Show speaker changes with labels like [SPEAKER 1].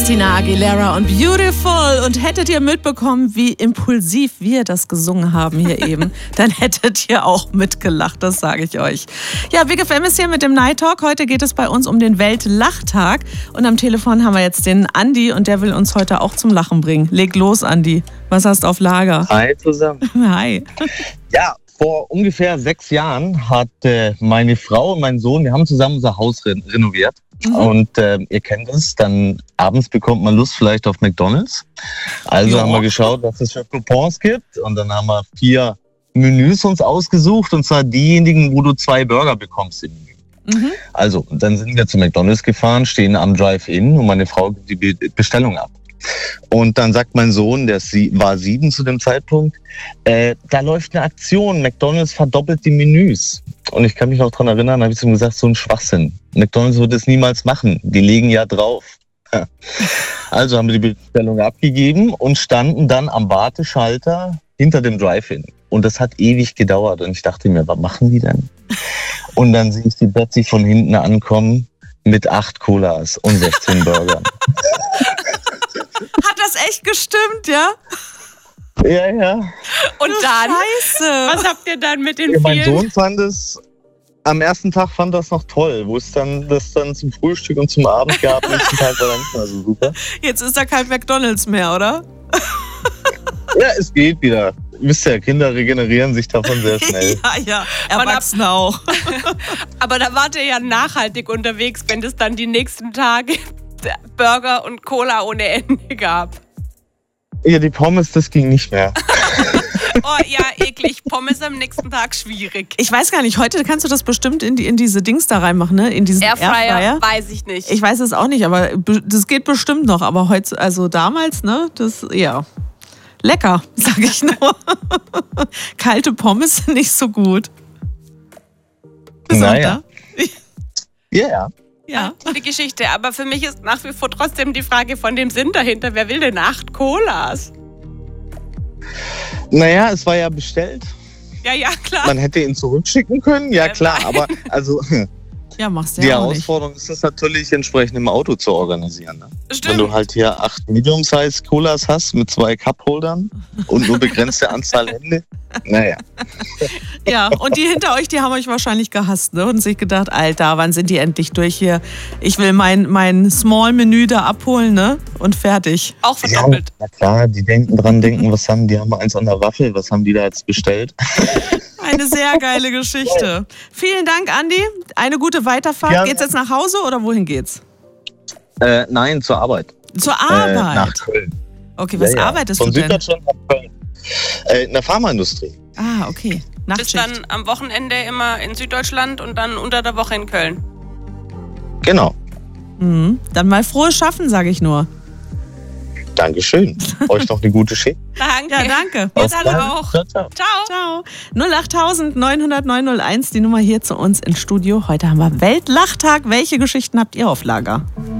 [SPEAKER 1] Christina Aguilera und Beautiful. Und hättet ihr mitbekommen, wie impulsiv wir das gesungen haben hier eben, dann hättet ihr auch mitgelacht, das sage ich euch. Ja, Big FM ist hier mit dem Night Talk. Heute geht es bei uns um den Weltlachtag. Und am Telefon haben wir jetzt den Andi und der will uns heute auch zum Lachen bringen. Leg los, Andi. Was hast du auf Lager?
[SPEAKER 2] Hi zusammen.
[SPEAKER 1] Hi.
[SPEAKER 2] Ja, vor ungefähr 6 Jahren hat meine Frau und mein Sohn, wir haben zusammen unser Haus renoviert. Und ihr kennt es, dann abends bekommt man Lust vielleicht auf McDonald's. Also haben wir geschaut, was es für Coupons gibt. Und dann haben wir 4 Menüs uns ausgesucht. Und zwar diejenigen, wo du 2 Burger bekommst im Menü. Also, dann sind wir zu McDonald's gefahren, stehen am Drive-In und meine Frau gibt die Bestellung ab. Und dann sagt mein Sohn, der war 7 zu dem Zeitpunkt, da läuft eine Aktion, McDonald's verdoppelt die Menüs. Und ich kann mich noch daran erinnern, da habe ich zu ihm gesagt, so ein Schwachsinn. McDonald's wird es niemals machen, die legen ja drauf. Also haben wir die Bestellung abgegeben und standen dann am Warteschalter hinter dem Drive-In. Und das hat ewig gedauert und ich dachte mir, was machen die denn? Und dann sehe ich die Betsy von hinten ankommen mit 8 Colas und 16 Burgern.
[SPEAKER 1] Hat das echt gestimmt, ja?
[SPEAKER 2] Ja, ja.
[SPEAKER 3] Und dann? Scheiße. Was habt ihr dann mit den vielen?
[SPEAKER 2] Mein Sohn fand es, am ersten Tag fand das noch toll, wo es dann das dann zum Frühstück und zum Abend gab. Am nächsten Tag war dann nicht mehr so super.
[SPEAKER 1] Jetzt ist da kein McDonald's mehr, oder?
[SPEAKER 2] Ja, es geht wieder. Ihr wisst ja, Kinder regenerieren sich davon sehr schnell.
[SPEAKER 1] Ja, Erwachsene auch.
[SPEAKER 3] Aber da wart ihr ja nachhaltig unterwegs, wenn es dann die nächsten Tage Burger und Cola ohne Ende gab.
[SPEAKER 2] Ja, die Pommes, das ging nicht mehr.
[SPEAKER 3] Oh ja, eklig. Pommes am nächsten Tag schwierig.
[SPEAKER 1] Ich weiß gar nicht, heute kannst du das bestimmt in diese Dings da reinmachen, ne? In diesen Airfryer.
[SPEAKER 3] Weiß ich nicht.
[SPEAKER 1] Ich weiß es auch nicht, aber das geht bestimmt noch. Aber heute, also damals, ne? Das, ja. Lecker, sag ich nur. Kalte Pommes sind nicht so gut.
[SPEAKER 2] Naja. Ja.
[SPEAKER 3] Ja, die Geschichte. Aber für mich ist nach wie vor trotzdem die Frage von dem Sinn dahinter. Wer will denn 8 Colas?
[SPEAKER 2] Naja, es war ja bestellt.
[SPEAKER 3] Ja, klar.
[SPEAKER 2] Man hätte ihn zurückschicken können, ja klar. Aber also
[SPEAKER 1] ja, machst du
[SPEAKER 2] die
[SPEAKER 1] ja auch
[SPEAKER 2] Herausforderung ist es natürlich, entsprechend im Auto zu organisieren. Ne?
[SPEAKER 3] Stimmt.
[SPEAKER 2] Wenn du halt hier 8 Medium-Size Colas hast mit 2 Cup-Holdern und nur begrenzte Anzahl Hände. Naja.
[SPEAKER 1] Ja, und die hinter euch, die haben euch wahrscheinlich gehasst, ne? Und sich gedacht, Alter, wann sind die endlich durch hier? Ich will mein Small-Menü da abholen, ne? Und fertig.
[SPEAKER 3] Auch verdoppelt.
[SPEAKER 2] Ja, na klar, die denken, die haben eins an der Waffel, was haben die da jetzt bestellt?
[SPEAKER 1] Eine sehr geile Geschichte. Vielen Dank, Andi. Eine gute Weiterfahrt.
[SPEAKER 2] Gerne.
[SPEAKER 1] Geht's jetzt nach Hause oder wohin geht's?
[SPEAKER 2] Nein, zur Arbeit.
[SPEAKER 1] Zur Arbeit?
[SPEAKER 2] Nach Köln.
[SPEAKER 1] Okay, was arbeitest du denn?
[SPEAKER 2] Von Süddeutschland nach Köln. In der Pharmaindustrie.
[SPEAKER 1] Ah, okay.
[SPEAKER 3] Bist dann am Wochenende immer in Süddeutschland und dann unter der Woche in Köln.
[SPEAKER 2] Genau.
[SPEAKER 1] Dann mal frohes Schaffen, sage ich nur.
[SPEAKER 2] Dankeschön. Euch noch eine gute Schicht.
[SPEAKER 3] Danke.
[SPEAKER 1] Ja, danke.
[SPEAKER 3] Wir dann auch.
[SPEAKER 2] Ciao.
[SPEAKER 1] Ciao. 08000 900 901, die Nummer hier zu uns ins Studio. Heute haben wir Weltlachtag. Welche Geschichten habt ihr auf Lager?